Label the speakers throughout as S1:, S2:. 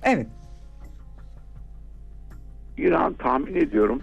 S1: Evet.
S2: İran tahmin ediyorum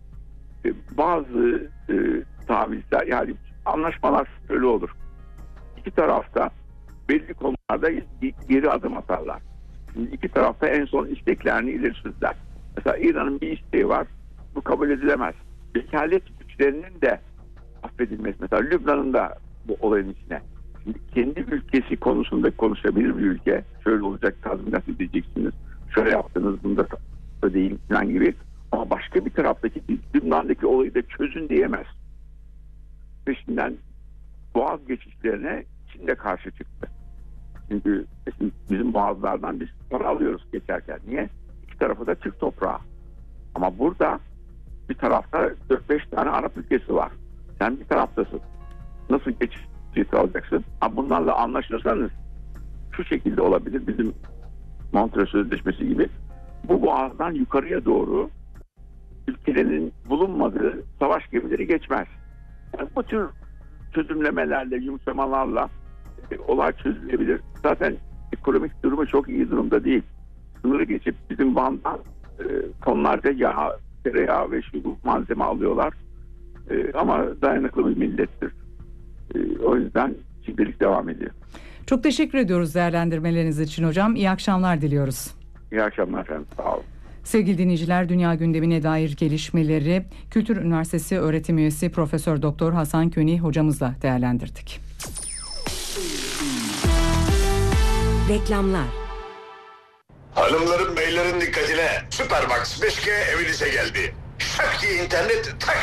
S2: bazı tavizler, yani anlaşmalar şöyle olur. İki tarafta belli konularda geri adım atarlar. Şimdi iki tarafta en son isteklerini ileri sürdüler. Mesela İran'ın bir isteği var. Bu kabul edilemez. Vekalet güçlerinin de affedilmesi. Mesela Lübnan'ın da bu olayın içine. Şimdi kendi ülkesi konusunda konuşabilir bir ülke. Şöyle olacak, tazminat edeceksiniz. Şöyle yaptınız, bunda ödeyin falan gibi. Ama başka bir taraftaki Lübnan'daki olayı da çözün diyemez. Peşinden boğaz geçişlerine Çin de karşı çıktı. Çünkü bizim boğazlardan biz para alıyoruz geçerken. Niye? İki tarafı da Türk toprağı. Ama burada bir tarafta 4-5 tane Arap ülkesi var. Sen bir taraftasın. Nasıl geçiş alacaksın? Bunlarla anlaşırsanız şu şekilde olabilir, bizim Montreux Sözleşmesi gibi. Bu boğazdan yukarıya doğru ülkelerin bulunmadığı savaş gemileri geçmez. Yani bu tür çözümlemelerle, yumuşamalarla olay çözülebilir. Zaten ekonomik durumu çok iyi durumda değil. Sınırı geçip bizim Van'dan tonlarca yağ, tereyağı ve şu malzeme alıyorlar. Ama dayanıklı bir millettir. O yüzden şimdilik devam ediyor.
S1: Çok teşekkür ediyoruz değerlendirmeleriniz için hocam. İyi akşamlar diliyoruz.
S2: İyi akşamlar efendim. Sağ olun.
S1: Sevgili dinleyiciler, dünya gündemine dair gelişmeleri Kültür Üniversitesi öğretim üyesi Profesör Doktor Hasan Köni hocamızla değerlendirdik.
S3: Reklamlar.
S4: Hanımların beylerin dikkatine, Supermax 5G evinize geldi. Şak diye internet tak